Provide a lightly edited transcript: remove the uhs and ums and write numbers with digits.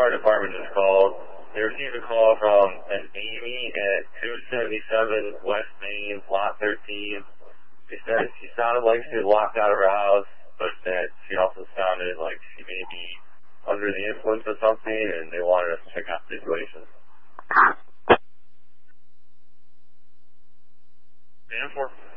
fire department just called. They received a call from an Amy at 277 West Main, Lot 13. They said she sounded like she was locked out of her house, but that she also sounded like she may be under the influence of something, and they wanted us to check out the situation. Stand for.